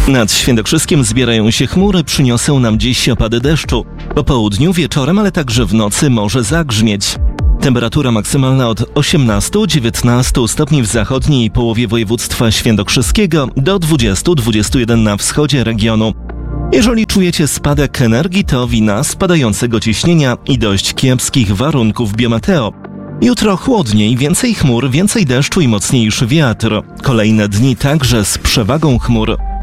Nad Świętokrzyskiem zbierają się chmury, przyniosą nam dziś opady deszczu. Po południu, wieczorem, ale także w nocy może zagrzmieć. Temperatura maksymalna od 18-19 stopni w zachodniej połowie województwa świętokrzyskiego do 20-21 na wschodzie regionu. Jeżeli czujecie spadek energii, to wina spadającego ciśnienia i dość kiepskich warunków biometeo. Jutro chłodniej, więcej chmur, więcej deszczu i mocniejszy wiatr. Kolejne dni także z przewagą chmur.